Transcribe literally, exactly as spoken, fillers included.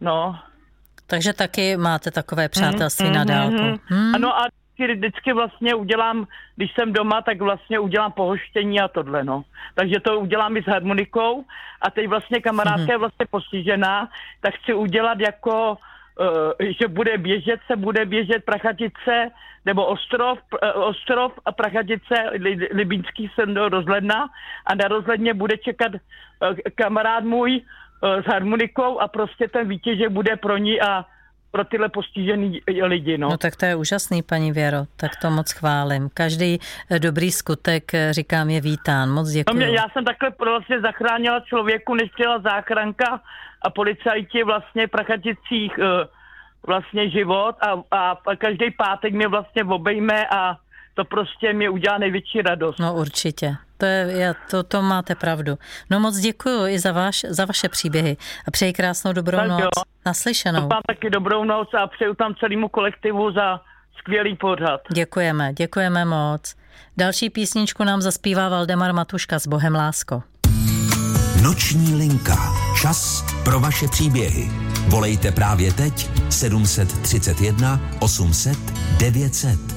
No. Takže taky máte takové přátelství mm, na mm, dálku. Mm. Hmm. Ano a vždycky vlastně udělám, když jsem doma, tak vlastně udělám pohoštění a tohle, no. Takže to udělám i s harmonikou a teď vlastně kamarádka mm. je vlastně postižená, tak chci udělat jako, uh, že bude běžet, se bude běžet Prachatice, nebo Ostrov, uh, Ostrov a Prachatice, li, Libínský se do rozhledna a na rozhledně bude čekat uh, kamarád můj uh, s harmonikou a prostě ten výtěžek bude pro ní a pro tyhle postižený lidi, no. No tak to je úžasný, paní Věro, tak to moc chválím. Každý dobrý skutek, říkám, je vítán. Moc děkuji. No mě, já jsem takhle vlastně zachránila člověku, než přijela záchranka a policajti vlastně v Prachaticích vlastně život a, a každý pátek mě vlastně obejme a to prostě mě udělá největší radost. No určitě. To, je, to, to máte pravdu. No moc děkuju i za, váš, za vaše příběhy a přeji krásnou dobrou tak noc. Jo. Naslyšenou. Mám taky dobrou noc a přeju tam celému kolektivu za skvělý pořad. Děkujeme, děkujeme moc. Další písničku nám zaspívá Valdemar Matuška s Bohem lásko. Noční linka. Čas pro vaše příběhy. Volejte právě teď sedm set třicet jedna osm set devět set.